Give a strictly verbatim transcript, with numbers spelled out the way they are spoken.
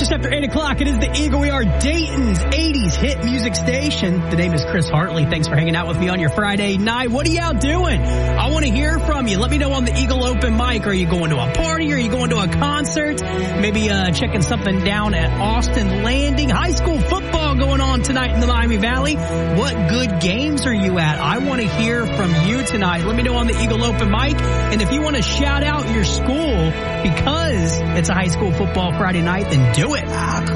Just after eight o'clock, it is the Eagle. We are Dayton's eighties hit music station. The name is Chris Hartley. Thanks for hanging out with me on your Friday night. What are you out doing? I want to hear from you. Let me know on the Eagle Open mic. Are you going to a party? Are you going to a concert? Maybe uh, checking something down at Austin Landing. High school football going on tonight in the Miami Valley. What good games are you at? I want to hear from you tonight. Let me know on the Eagle Open mic. And if you want to shout out your school because it's a high school football Friday night, then do it.